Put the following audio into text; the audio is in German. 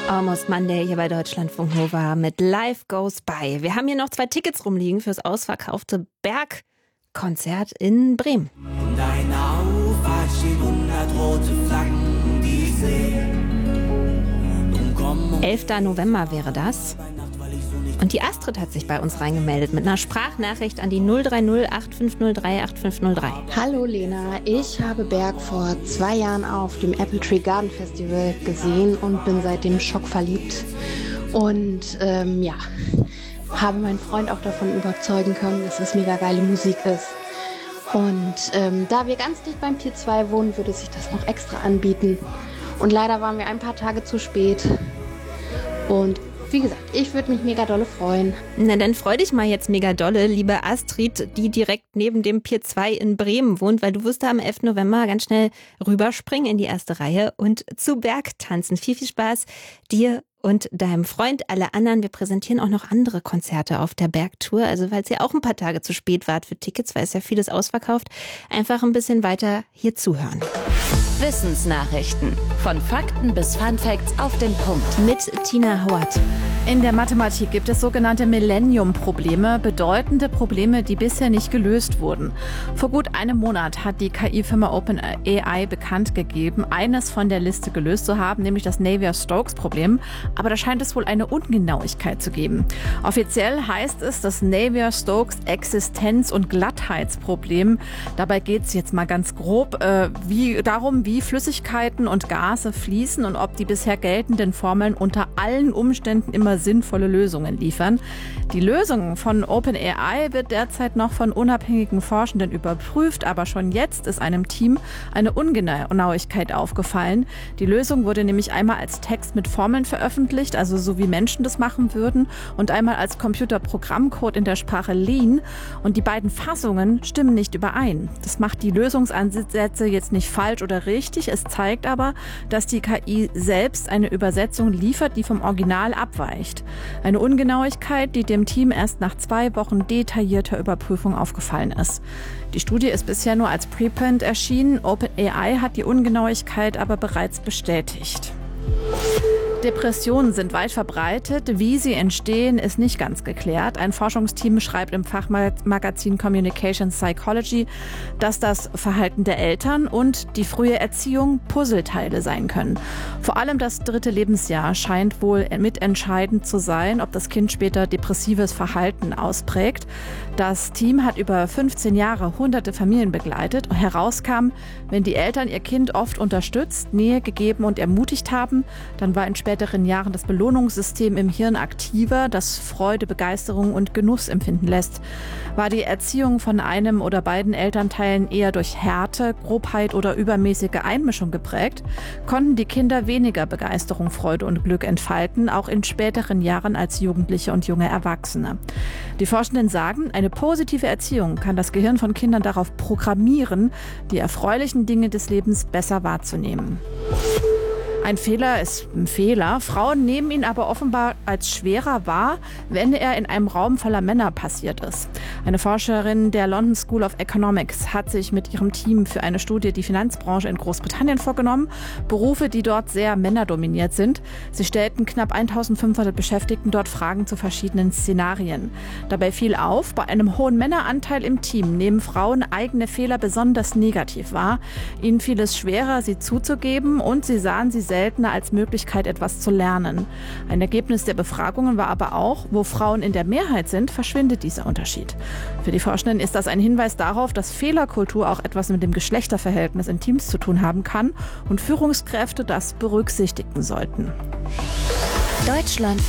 Almost Monday hier bei Deutschlandfunk Nova mit Life Goes By. Wir haben hier noch 2 Tickets rumliegen fürs ausverkaufte Bergkonzert in Bremen. In deiner Auffahrt stehen 100 rote Flaggen, die ich sehe. 11. November wäre das. Und die Astrid hat sich bei uns reingemeldet mit einer Sprachnachricht an die 030 8503 8503. Hallo Lena, ich habe Berg vor 2 Jahren auf dem Apple Tree Garden Festival gesehen und bin seitdem schockverliebt. Und habe meinen Freund auch davon überzeugen können, dass es mega geile Musik ist. Und da wir ganz dicht beim Pier 2 wohnen, würde sich das noch extra anbieten. Und leider waren wir ein paar Tage zu spät. Und wie gesagt, ich würde mich mega dolle freuen. Na, dann freu dich mal jetzt mega dolle, liebe Astrid, die direkt neben dem Pier 2 in Bremen wohnt, weil du wirst da am 11. November ganz schnell rüberspringen in die erste Reihe und zu Berg tanzen. Viel, viel Spaß dir und deinem Freund, alle anderen. Wir präsentieren auch noch andere Konzerte auf der Bergtour. Also falls ihr auch ein paar Tage zu spät wart für Tickets, weil es ja vieles ausverkauft, einfach ein bisschen weiter hier zuhören. Wissensnachrichten. Von Fakten bis Funfacts auf den Punkt. Mit Tina Howard. In der Mathematik gibt es sogenannte Millennium-Probleme, bedeutende Probleme, die bisher nicht gelöst wurden. Vor gut einem Monat hat die KI-Firma OpenAI bekannt gegeben, eines von der Liste gelöst zu haben, nämlich das Navier-Stokes-Problem. Aber da scheint es wohl eine Ungenauigkeit zu geben. Offiziell heißt es das Navier-Stokes-Existenz- und Glattheitsproblem. Dabei geht es jetzt mal ganz grob darum, wie Flüssigkeiten und Gase fließen und ob die bisher geltenden Formeln unter allen Umständen immer sinnvolle Lösungen liefern. Die Lösung von OpenAI wird derzeit noch von unabhängigen Forschenden überprüft, aber schon jetzt ist einem Team eine Ungenauigkeit aufgefallen. Die Lösung wurde nämlich einmal als Text mit Formeln veröffentlicht, also so wie Menschen das machen würden, und einmal als Computerprogrammcode in der Sprache Lean. Und die beiden Fassungen stimmen nicht überein. Das macht die Lösungsansätze jetzt nicht falsch oder richtig. Es zeigt aber, dass die KI selbst eine Übersetzung liefert, die vom Original abweicht. Eine Ungenauigkeit, die dem Team erst nach 2 Wochen detaillierter Überprüfung aufgefallen ist. Die Studie ist bisher nur als Preprint erschienen. OpenAI hat die Ungenauigkeit aber bereits bestätigt. Depressionen sind weit verbreitet. Wie sie entstehen, ist nicht ganz geklärt. Ein Forschungsteam schreibt im Fachmagazin Communication Psychology, dass das Verhalten der Eltern und die frühe Erziehung Puzzleteile sein können. Vor allem das 3. Lebensjahr scheint wohl mitentscheidend zu sein, ob das Kind später depressives Verhalten ausprägt. Das Team hat über 15 Jahre hunderte Familien begleitet. Herauskam, wenn die Eltern ihr Kind oft unterstützt, Nähe gegeben und ermutigt haben, dann war in späteren Jahren das Belohnungssystem im Hirn aktiver, das Freude, Begeisterung und Genuss empfinden lässt. War die Erziehung von einem oder beiden Elternteilen eher durch Härte, Grobheit oder übermäßige Einmischung geprägt, konnten die Kinder weniger Begeisterung, Freude und Glück entfalten, auch in späteren Jahren als Jugendliche und junge Erwachsene. Die Forschenden sagen, eine positive Erziehung kann das Gehirn von Kindern darauf programmieren, die erfreulichen Dinge des Lebens besser wahrzunehmen. Ein Fehler ist ein Fehler. Frauen nehmen ihn aber offenbar als schwerer wahr, wenn er in einem Raum voller Männer passiert ist. Eine Forscherin der London School of Economics hat sich mit ihrem Team für eine Studie die Finanzbranche in Großbritannien vorgenommen. Berufe, die dort sehr männerdominiert sind. Sie stellten knapp 1500 Beschäftigten dort Fragen zu verschiedenen Szenarien. Dabei fiel auf, bei einem hohen Männeranteil im Team nehmen Frauen eigene Fehler besonders negativ wahr. Ihnen fiel es schwerer, sie zuzugeben, und sie sahen sie seltener als Möglichkeit, etwas zu lernen. Ein Ergebnis der Befragungen war aber auch, wo Frauen in der Mehrheit sind, verschwindet dieser Unterschied. Für die Forschenden ist das ein Hinweis darauf, dass Fehlerkultur auch etwas mit dem Geschlechterverhältnis in Teams zu tun haben kann und Führungskräfte das berücksichtigen sollten. Deutschland